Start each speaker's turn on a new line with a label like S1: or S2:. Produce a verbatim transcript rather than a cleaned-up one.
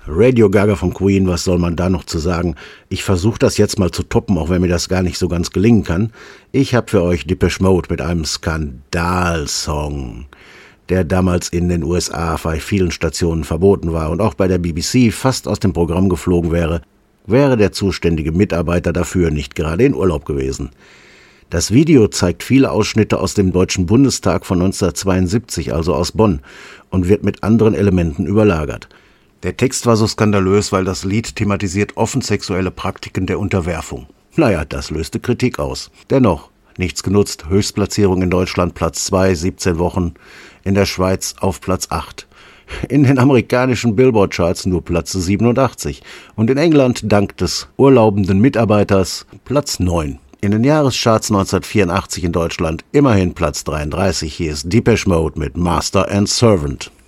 S1: Radio Gaga von Queen, was soll man da noch zu sagen? Ich versuche das jetzt mal zu toppen, auch wenn mir das gar nicht so ganz gelingen kann. Ich habe für euch Depeche Mode mit einem Skandalsong, der damals in den U S A bei vielen Stationen verboten war und auch bei der B B C fast aus dem Programm geflogen wäre, wäre der zuständige Mitarbeiter dafür nicht gerade in Urlaub gewesen. Das Video zeigt viele Ausschnitte aus dem Deutschen Bundestag von neunzehnhundertzweiundsiebzig, also aus Bonn, und wird mit anderen Elementen überlagert. Der Text war so skandalös, weil das Lied thematisiert offen sexuelle Praktiken der Unterwerfung. Naja, das löste Kritik aus. Dennoch, nichts genutzt, Höchstplatzierung in Deutschland Platz zwei, siebzehn Wochen, in der Schweiz auf Platz acht. In den amerikanischen Billboard-Charts nur Platz siebenundachtzig und in England dank des urlaubenden Mitarbeiters Platz neun. In den Jahrescharts neunzehnhundertvierundachtzig in Deutschland immerhin Platz dreiunddreißig. Hier ist Depeche Mode mit Master and Servant.